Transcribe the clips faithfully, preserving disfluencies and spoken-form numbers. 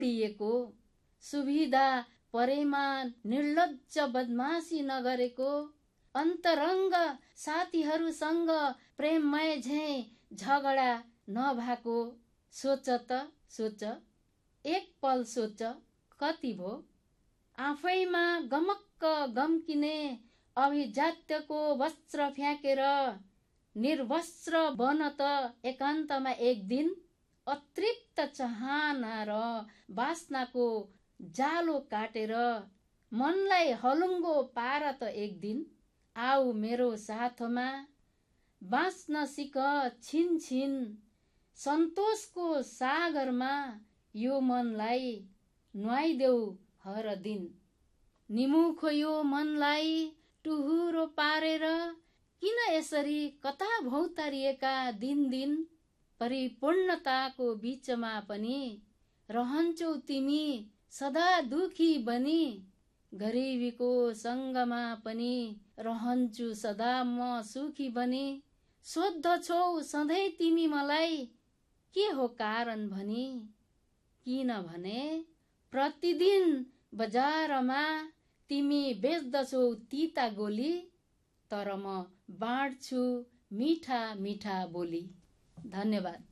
दिएको, सुविधा परेमा निर्लज्ज बदमासी नगरेको, अन्तरङ्ग साथीहरूसँग प्रेममय झैं झगडा नभएको। सोच त सोच, एक पल सोच, कति भो। आफैमा गमक्क गम्किने अभिजात्यको वस्त्र फ्याँकेर निर्वस्त्र बन त एकान्तमा एक दिन। अतृप्त चाहना र वासनाको जालो काटेर मनलाई हलुङ्गो पार त एक दिन। आऊ मेरो साथमा बाँच्न सिक छिन छिन, सन्तोषको सागरमा यो मनलाई नुहाइदेऊ हर दिन। निमुखो यो मनलाई टुहुरो पारेर किन यसरी कता भौतारिएका दिन दिन। परिपूर्णताको बीचमा पनि रहन्छौ तिमी सदा दुखी बनी। गरिबीको सङ्गमा पनि रहन्छु सदा म सुखी बनी। सोद्धछौ सधैँ तिमी मलाई के हो कारण भनी। किनभने प्रतिदिन बजारमा तिमी बेच्दछौ तीता गोली, तर म बाँड्छु मिठा मिठा बोली। धन्यवाद।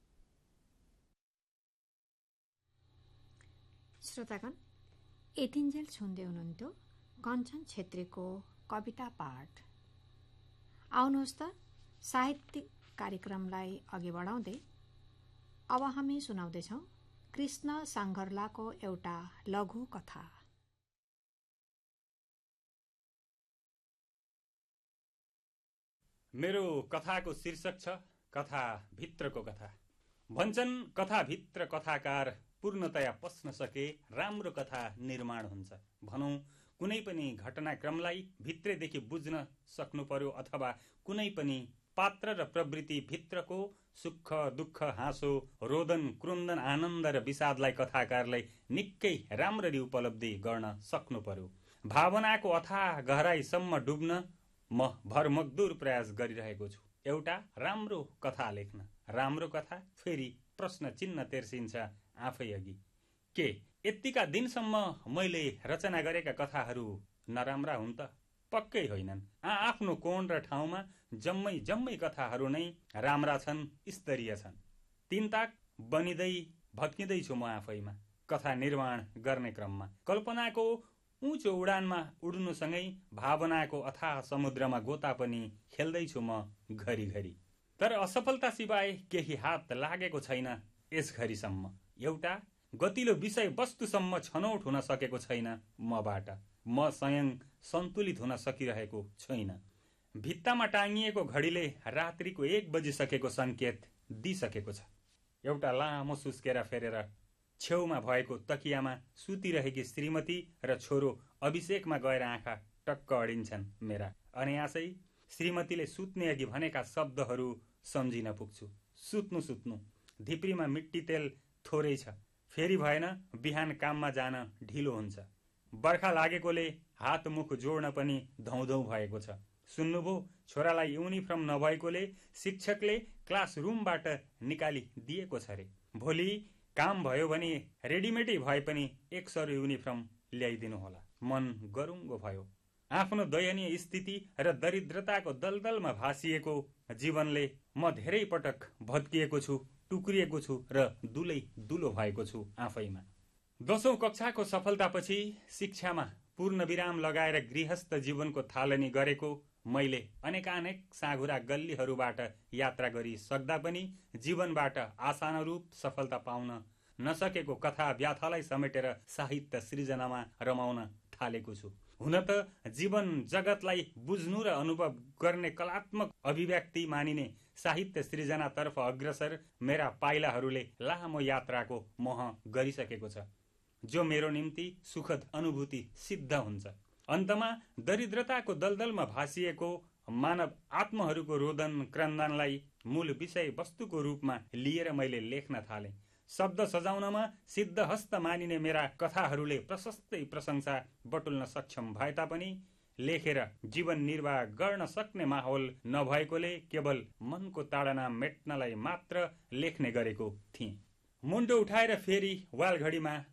श्रोतागण, यतिन्जेल सुन्दै हुनुहुन्थ्यो कञ्चन छेत्रीको कविता पाठ। आउनुहोस् त साहित्यिक कार्यक्रमलाई अघि बढाउँदै अब हामी सुनाउँदैछौँ कृष्ण साङ्गर्लाको एउटा लघु कथा। मेरो कथाको शीर्षक छ कथा भित्रको कथा। भन्छन् कथाभित्र कथाकार पूर्णतया पस्न सके राम्रो कथा निर्माण हुन्छ। भनौँ कुनै पनि घटनाक्रमलाई भित्रैदेखि बुझ्न सक्नु पर्यो, अथवा कुनै पनि पात्र र प्रवृत्ति भित्रको सुख दुःख हाँसो रोदन क्रुन्दन आनन्द र विषादलाई कथाकारलाई निकै राम्ररी उपलब्धि गर्न सक्नु पर्यो। भावनाको अथाह गहराईसम्म डुब्न म भरमग्दुर प्रयास गरिरहेको छु। एउटा राम्रो कथा लेख्न। राम्रो कथा फेरि प्रश्न चिन्ह तेर्सिन्छ आफै अघि। के यतिका दिनसम्म मैले रचना गरेका कथाहरू नराम्रा हुन् त? पक्कै होइनन्। आ आफ्नो कोण र ठाउँमा जम्मै जम्मै कथाहरू नै राम्रा छन्, स्तरीय छन्। तीन ताक बनिँदै भत्किँदैछु म आफैमा कथा निर्माण गर्ने क्रममा। कल्पनाको उँचो उडानमा उड्नुसँगै भावनाको अथाह समुद्रमा गोता पनि खेल्दैछु म घरिघरि। तर असफलता सिवाय केही हात लागेको छैन यसघरिसम्म। एउटा गतिलो विषय वस्तुसम्म छनौट हुन सकेको छैन मबाट। म स्वयं सन्तुलित हुन सकिरहेको छैन। भित्तामा टाँगिएको घडीले रात्रिको एक बजिसकेको सङ्केत दिइसकेको छ। एउटा लामो सुस्केरा फेरेर छेउमा भएको तकियामा सुतिरहेकी श्रीमती र छोरो अभिषेकमा गएर आँखा टक्क अडिन्छन् मेरा। अनायासै श्रीमतीले सुत्ने अघि भनेका शब्दहरू सम्झिन पुग्छु। सुत्नु सुत्नु, धिप्रीमा मिट्टी तेल थोरै छ, फेरि भएन बिहान काममा जान ढिलो हुन्छ। बर्खा लागेकोले हात मुख जोड्न पनि धौधौ भएको छ। सुन्नुभयो, छोरालाई युनिफर्म नभएकोले शिक्षकले क्लास रुमबाट निकाली दिएको छ रे। भोलि काम भयो भने रेडिमेडै भए पनि एक सर युनिफर्म ल्याइदिनु होला। मन गरुङ्गो भयो। आफ्नो दयनीय स्थिति र दरिद्रताको दलदलमा भासिएको जीवनले म धेरै पटक भत्किएको छु, टुक्रिएको छु र दुलै दुलो भएको छु आफैमा। दशौं कक्षाको सफलतापछि शिक्षामा पूर्ण विराम लगाएर गृहस्थ जीवनको थालनी गरेको मैले अनेकानेक साँघुरा गल्लीहरूबाट यात्रा गरी सक्दा पनि जीवनबाट आशानुरूप सफलता पाउन नसकेको कथा व्याथालाई समेटेर साहित्य सृजनामा रमाउन थालेको छु। हुन त जीवन जगतलाई बुझ्नु र अनुभव गर्ने कलात्मक अभिव्यक्ति मानिने साहित्य सृजनातर्फ अग्रसर मेरा पाइलाहरूले लामो यात्राको मोह गरिसकेको छ, जो मेरो निम्ति सुखद अनुभूति सिद्ध हुन्छ। अन्तमा दरिद्रताको दलदलमा भासिएको मानव आत्माहरूको रोदन क्रन्दनलाई मूल विषय वस्तुको रूपमा लिएर मैले लेख्न थालेँ। शब्द सजाउनमा सिद्धहस्त मानिने मेरा कथाहरूले प्रशस्तै प्रशंसा बटुल्न सक्षम भए तापनि लेखेर जीवन निर्वाह गर्न सक्ने माहौल नभएकोले केवल मनको ताडना मेट्नलाई मात्र लेख्ने गरेको थिएँ। मुन्टो उठाएर फेरि वालघडीमा